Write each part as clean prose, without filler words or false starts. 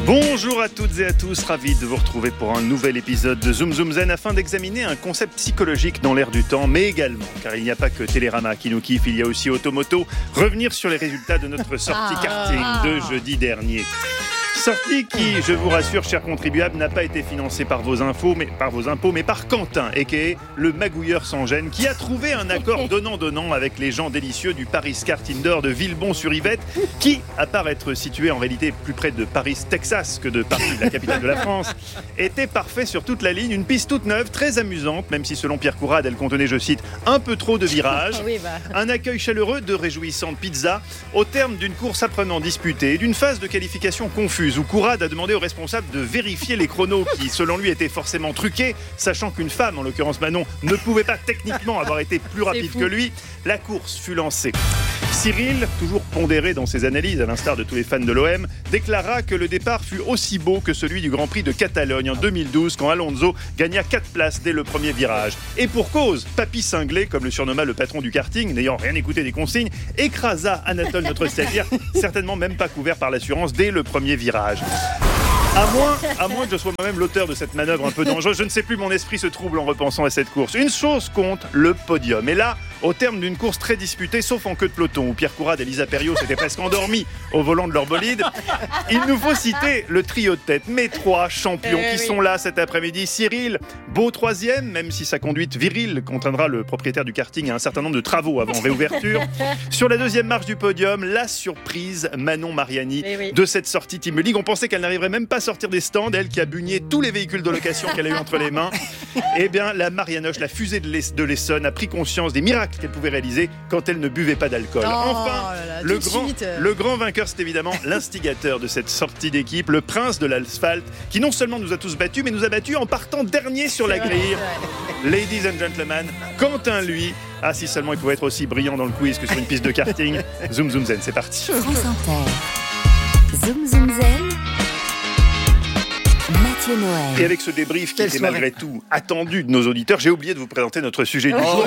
Bonjour à toutes et à tous, ravi de vous retrouver pour un nouvel épisode de Zoom Zoom Zen afin d'examiner un concept psychologique dans l'air du temps, mais également, car il n'y a pas que Télérama qui nous kiffe, il y a aussi Automoto, revenir sur les résultats de notre sortie karting de jeudi dernier. Sortie qui, je vous rassure, chers contribuables, n'a pas été financée par vos impôts, mais par Quentin, a.k.a. le magouilleur sans gêne, qui a trouvé un accord donnant-donnant avec les gens délicieux du Paris Kart Indoor de Villebon-sur-Yvette, qui, à part être situé en réalité plus près de Paris, Texas, que de Paris, la capitale de la France, était parfait sur toute la ligne. Une piste toute neuve, très amusante, même si selon Pierre Courade, elle contenait, je cite, un peu trop de virages. Un accueil chaleureux, de réjouissantes pizzas, au terme d'une course apprenant disputée, d'une phase de qualification confuse, où Courade a demandé aux responsables de vérifier les chronos qui, selon lui, étaient forcément truqués, sachant qu'une femme, en l'occurrence Manon, ne pouvait pas techniquement avoir été plus rapide que lui. La course fut lancée. Cyril, toujours pondéré dans ses analyses, à l'instar de tous les fans de l'OM, déclara que le départ fut aussi beau que celui du Grand Prix de Catalogne en 2012, quand Alonso gagna 4 places dès le premier virage. Et pour cause, Papy Cinglé, comme le surnomma le patron du karting, n'ayant rien écouté des consignes, écrasa Anatole, notre stagiaire, certainement même pas couvert par l'assurance dès le premier virage. À moins que je sois moi-même l'auteur de cette manœuvre un peu dangereuse, je ne sais plus, mon esprit se trouble en repensant à cette course. Une chose compte, le podium. Et là, au terme d'une course très disputée, sauf en queue de peloton, où Pierre Courade et Lisa Perriot s'étaient presque endormis au volant de leur bolide, il nous faut citer le trio de tête, mes 3 champions qui sont là cet après-midi. Cyril, beau 3e, même si sa conduite virile contraindra le propriétaire du karting à un certain nombre de travaux avant réouverture. Sur la 2e marche du podium, la surprise Manon Mariani de cette sortie Team League. On pensait qu'elle n'arriverait même pas à sortir des stands, elle qui a bugné tous les véhicules de location qu'elle a eu entre les mains. Eh bien, la Marianoche, la fusée de l'Essonne, a pris conscience des miracles qu'elle pouvait réaliser quand elle ne buvait pas d'alcool. Le grand vainqueur, c'est évidemment l'instigateur de cette sortie d'équipe, le prince de l'asphalte, qui non seulement nous a tous battus, mais nous a battus en partant dernier sur la grille. Ladies and gentlemen, Quentin, lui, si seulement il pouvait être aussi brillant dans le quiz que sur une piste de karting. Zoom Zoom Zen, c'est parti. France Inter. Zoom Zoom Zen. Mathieu Noël. Et avec ce débrief qui était malgré tout attendu de nos auditeurs, j'ai oublié de vous présenter notre sujet du jour.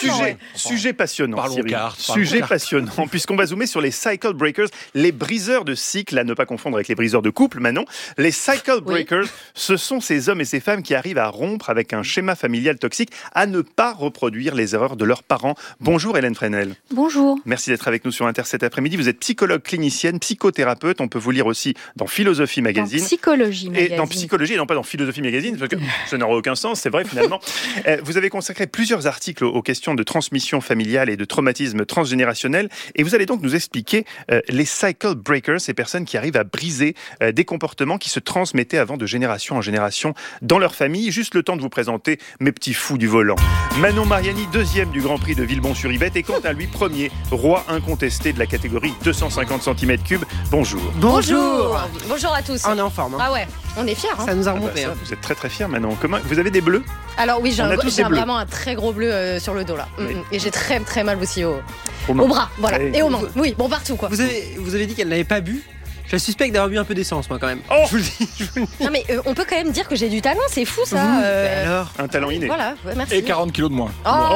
Sujet passionnant, Cyril. Sujet passionnant, puisqu'on va zoomer sur les cycle breakers, les briseurs de cycle, à ne pas confondre avec les briseurs de couple, Manon. Les cycle breakers, ce sont ces hommes et ces femmes qui arrivent à rompre avec un schéma familial toxique, à ne pas reproduire les erreurs de leurs parents. Bonjour Hélène Fresnel. Bonjour. Merci d'être avec nous sur Inter cet après-midi. Vous êtes psychologue clinicienne, psychothérapeute. On peut vous lire aussi dans Philosophie Magazine. Dans Psychologie Magazine. Et dans Psychologie, et non pas dans Philosophie Magazine, parce que ça n'aura aucun sens, c'est vrai finalement. Vous avez consacré plusieurs articles aux questions de transmission familiale et de traumatisme transgénérationnel, et vous allez donc nous expliquer les cycle breakers, ces personnes qui arrivent à briser des comportements qui se transmettaient avant de génération en génération dans leur famille. Juste le temps de vous présenter mes petits fous du volant. Manon Mariani, 2e du Grand Prix de Villebon-sur-Yvette, et Quentin, lui, 1er, roi incontesté de la catégorie 250 cm3. Bonjour. Bonjour à tous. On est en forme. Ah ouais, on est fiers. Ça nous a remonté. Vous êtes très très fiers maintenant. Comment vous avez des bleus? Alors oui, j'ai vraiment un très gros bleu sur le dos là. Oui. Et j'ai très très mal aussi au bras, voilà, et aux mains. Oui, bon partout quoi. Vous avez dit qu'elle n'avait pas bu. Je suspecte d'avoir bu un peu d'essence, moi, quand même. Oh, je vous le dis. Non, mais on peut quand même dire que j'ai du talent, c'est fou, ça. Alors un talent inné. Voilà, ouais, merci. Et 40 kilos de moins.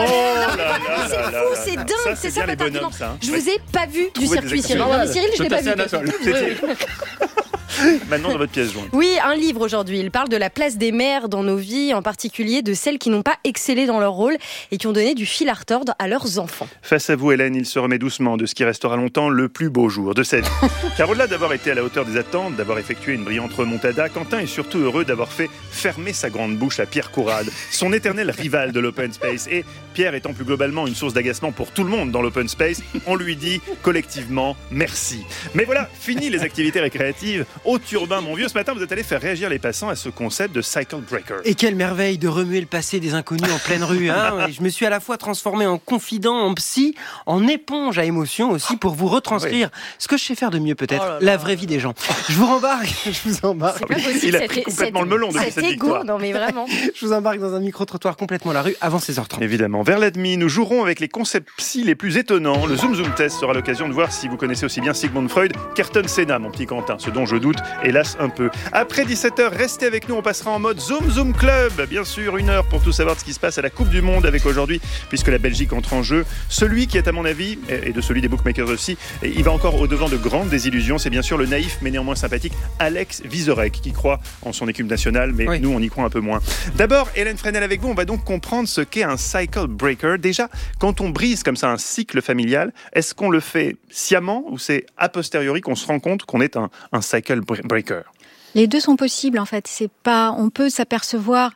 C'est fou, c'est dingue, c'est ça votre argument. Je vous ai pas vu du circuit, Cyril. Non, mais Cyril, je l'ai pas vu. Maintenant dans votre pièce jointe. Oui, un livre aujourd'hui. Il parle de la place des mères dans nos vies, en particulier de celles qui n'ont pas excellé dans leur rôle et qui ont donné du fil à retordre à leurs enfants. Face à vous, Hélène, il se remet doucement de ce qui restera longtemps le plus beau jour de sa vie. Car au-delà d'avoir été à la hauteur des attentes, d'avoir effectué une brillante remontada, Quentin est surtout heureux d'avoir fait fermer sa grande bouche à Pierre Courade, son éternel rival de l'open space. Et Pierre étant plus globalement une source d'agacement pour tout le monde dans l'open space, on lui dit collectivement merci. Mais voilà, fini les activités récréatives. Au turbin, mon vieux, ce matin, vous êtes allé faire réagir les passants à ce concept de cycle breaker. Et quelle merveille de remuer le passé des inconnus en pleine rue. Je me suis à la fois transformé en confident, en psy, en éponge à émotions aussi, pour vous retranscrire ce que je sais faire de mieux peut-être, la vraie vie des gens. Je vous rembarque, je vous embarque. C'est pas possible, il a pris complètement le melon depuis cette victoire. Non mais vraiment. Je vous embarque dans un micro-trottoir complètement la rue avant 16h30. Évidemment. Vers la demi, nous jouerons avec les concepts psy les plus étonnants. Le Zoom Zoom Test sera l'occasion de voir si vous connaissez aussi bien Sigmund Freud qu'Ayrton Senna, mon petit Quentin, ce dont je doute. doute, hélas un peu. Après 17h, restez avec nous, on passera en mode Zoom Zoom Club. Bien sûr, 1 heure pour tout savoir de ce qui se passe à la Coupe du Monde avec aujourd'hui, puisque la Belgique entre en jeu. Celui qui est à mon avis, et de celui des bookmakers aussi, il va encore au-devant de grandes désillusions, c'est bien sûr le naïf mais néanmoins sympathique Alex Vizorek qui croit en son équipe nationale, mais nous on y croit un peu moins. D'abord, Hélène Fresnel avec vous, on va donc comprendre ce qu'est un cycle breaker. Déjà, quand on brise comme ça un cycle familial, est-ce qu'on le fait sciemment ou c'est a posteriori qu'on se rend compte qu'on est un cycle breaker? Les deux sont possibles en fait. On peut s'apercevoir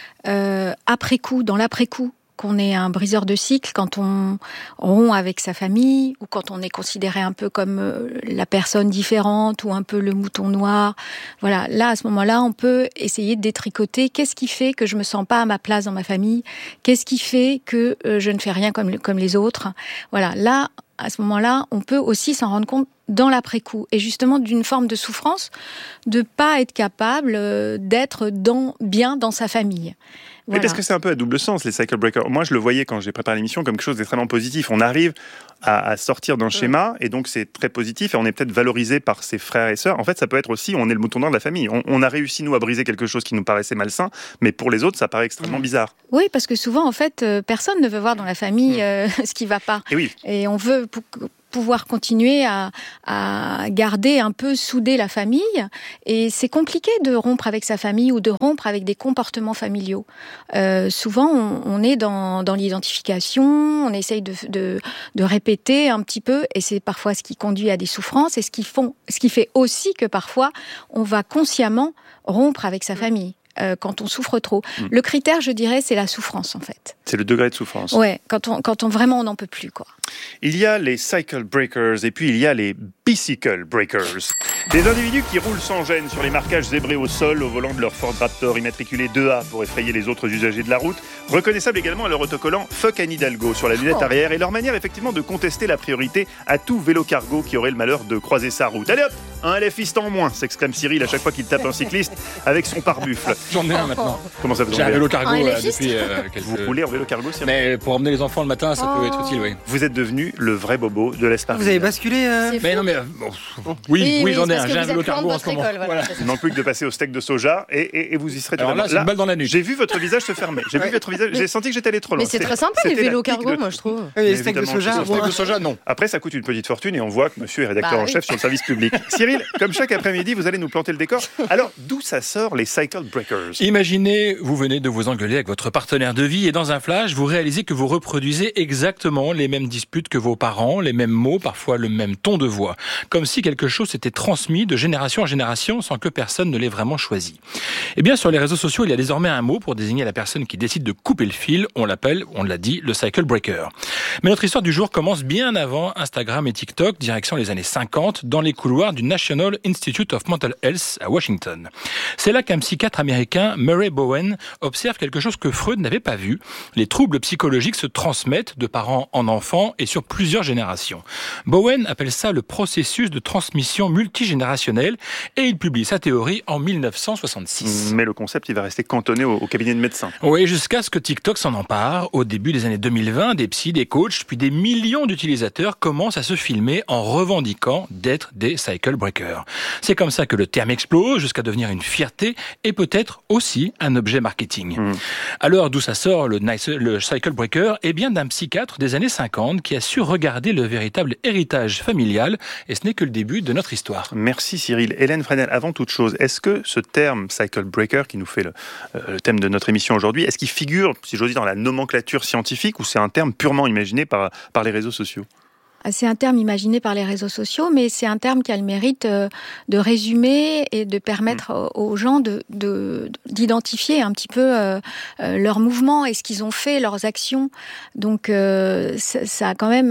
après coup, dans l'après-coup, qu'on est un briseur de cycle quand on rompt avec sa famille ou quand on est considéré un peu comme la personne différente ou un peu le mouton noir. Voilà, là à ce moment-là, on peut essayer de détricoter qu'est-ce qui fait que je me sens pas à ma place dans ma famille, qu'est-ce qui fait que je ne fais rien comme les autres. Voilà, là à ce moment-là, on peut aussi s'en rendre compte dans l'après-coup et justement d'une forme de souffrance de pas être capable d'être bien dans sa famille. Voilà. Mais parce que c'est un peu à double sens, les cycle breakers. Moi, je le voyais quand j'ai préparé l'émission comme quelque chose d'extrêmement positif. On arrive à sortir d'un schéma et donc c'est très positif et on est peut-être valorisé par ses frères et sœurs. En fait, ça peut être aussi, on est le mouton noir de la famille. On a réussi, nous, à briser quelque chose qui nous paraissait malsain, mais pour les autres, ça paraît extrêmement bizarre. Oui, parce que souvent, en fait, personne ne veut voir dans la famille ce qui ne va pas. Et oui. Et on veut pouvoir continuer à garder un peu soudée la famille. Et c'est compliqué de rompre avec sa famille ou de rompre avec des comportements familiaux. Souvent, on est dans l'identification, on essaye de répéter un petit peu, et c'est parfois ce qui conduit à des souffrances, et ce qui fait aussi que parfois, on va consciemment rompre avec sa famille. Quand on souffre trop. Le critère, je dirais, c'est la souffrance, en fait. C'est le degré de souffrance. Ouais, quand on vraiment on n'en peut plus, quoi. Il y a les cycle breakers et puis il y a les bicycle breakers. Des individus qui roulent sans gêne sur les marquages zébrés au sol au volant de leur Ford Raptor immatriculé 2A pour effrayer les autres usagers de la route. Reconnaissable également à leur autocollant Fuck Anne Hidalgo sur la lunette arrière et leur manière effectivement de contester la priorité à tout vélo cargo qui aurait le malheur de croiser sa route. Allez hop, un LFiste en moins, s'exclame Cyril à chaque fois qu'il tape un cycliste avec son pare-buffle. J'en ai un maintenant. Comment ça vous J'ai un vélo cargo depuis Vous roulez en vélo cargo, Cyril? Mais pour emmener les enfants le matin, ça peut être utile, oui. Vous êtes devenu le vrai bobo de l'espace. Vous avez basculé Mais non, mais oui, j'en ai un. J'ai un vélo cargo en ce moment. Voilà. Il manque plus que de passer au steak de soja et vous y serez. Alors là, c'est une balle dans la nuque. J'ai vu votre visage se fermer. J'ai vu votre visage. J'ai senti que j'étais allé trop loin. Mais c'est très sympa les vélos cargo, moi je trouve. les steaks de Évidemment, soja. c'est Steak de soja, non. Après, ça coûte une petite fortune et on voit que monsieur est rédacteur en chef sur le service public. Cyril, comme chaque après-midi, vous allez nous planter le décor. Alors, d'où ça sort les cycle breakers? Imaginez, vous venez de vous engueuler avec votre partenaire de vie et dans un flash, vous réalisez que vous reproduisez exactement les mêmes disputes que vos parents, les mêmes mots, parfois le même ton de voix. Comme si quelque chose s'était transmis de génération en génération sans que personne ne l'ait vraiment choisi. Eh bien, sur les réseaux sociaux, il y a désormais un mot pour désigner la personne qui décide de couper le fil. On l'appelle, on l'a dit, le cycle breaker. Mais notre histoire du jour commence bien avant Instagram et TikTok, direction les années 50, dans les couloirs du National Institute of Mental Health à Washington. C'est là qu'un psychiatre américain, Murray Bowen, observe quelque chose que Freud n'avait pas vu. Les troubles psychologiques se transmettent de parents en enfants et sur plusieurs générations. Bowen appelle ça le processus de transmission multigénérationnelle et il publie sa théorie en 1966. Mais le concept, il va rester cantonné au cabinet de médecins. Oui, jusqu'à ce que TikTok s'en empare. Au début des années 2020, des psys, des coachs, puis des millions d'utilisateurs commencent à se filmer en revendiquant d'être des cycle breakers. C'est comme ça que le terme explose jusqu'à devenir une fierté et peut-être aussi un objet marketing. Alors, d'où ça sort le cycle breaker? Eh bien, d'un psychiatre des années 50 qui a su regarder le véritable héritage familial et ce n'est que le début de notre histoire. Merci Cyril. Hélène Fresnel, avant toute chose, est-ce que ce terme cycle breaker qui nous fait le thème de notre émission aujourd'hui, est-ce qu'il figure, si j'ose dire, dans la nomenclature scientifique ou c'est un terme purement imaginé par les réseaux sociaux? C'est un terme imaginé par les réseaux sociaux, mais c'est un terme qui a le mérite de résumer et de permettre aux gens d'identifier un petit peu leurs mouvements et ce qu'ils ont fait, leurs actions. Donc ça a quand même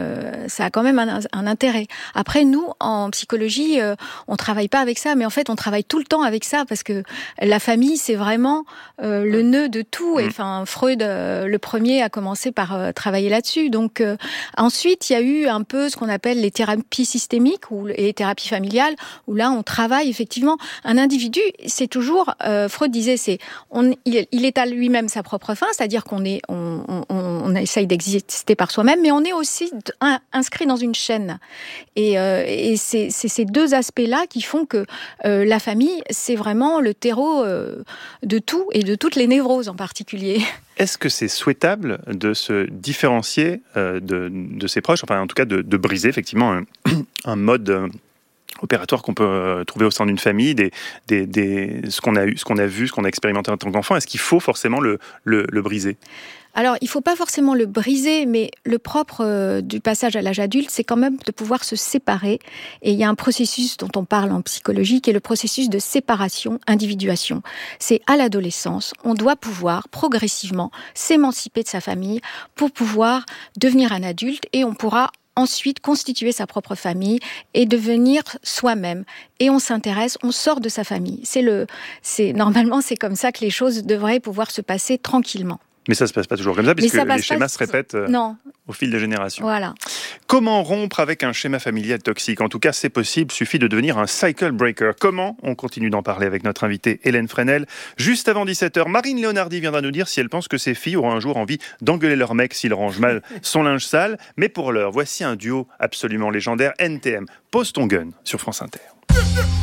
un intérêt. Après, nous, en psychologie, on travaille pas avec ça, mais en fait, on travaille tout le temps avec ça parce que la famille, c'est vraiment le nœud de tout. Et enfin, Freud, le premier, a commencé par travailler là-dessus. Donc ensuite, il y a eu vu un peu ce qu'on appelle les thérapies systémiques et les thérapies familiales, où là, on travaille effectivement. Un individu, c'est toujours, Freud disait, il est à lui-même sa propre fin, c'est-à-dire qu'on essaye d'exister par soi-même, mais on est aussi inscrit dans une chaîne. Et c'est ces deux aspects-là qui font que la famille, c'est vraiment le terreau de tout et de toutes les névroses en particulier. Est-ce que c'est souhaitable de se différencier de ses proches, enfin en tout cas de briser effectivement un mode opératoire qu'on peut trouver au sein d'une famille, ce qu'on a vu, ce qu'on a expérimenté en tant qu'enfant? Est-ce qu'il faut forcément le briser? Alors, il ne faut pas forcément le briser, mais le propre du passage à l'âge adulte, c'est quand même de pouvoir se séparer. Et il y a un processus dont on parle en psychologie, qui est le processus de séparation, individuation. C'est à l'adolescence, on doit pouvoir progressivement s'émanciper de sa famille pour pouvoir devenir un adulte, et on pourra ensuite constituer sa propre famille et devenir soi-même. Et on s'intéresse, on sort de sa famille. Normalement, c'est comme ça que les choses devraient pouvoir se passer tranquillement. Mais ça ne se passe pas toujours comme ça, puisque les schémas se répètent au fil des générations. Voilà. Comment rompre avec un schéma familial toxique? En tout cas, c'est possible, suffit de devenir un cycle breaker. Comment? On continue d'en parler avec notre invitée Hélène Fresnel. Juste avant 17h, Marine Léonardi viendra nous dire si elle pense que ses filles auront un jour envie d'engueuler leur mec s'il range mal son linge sale. Mais pour l'heure, voici un duo absolument légendaire, NTM. Pose ton gun sur France Inter.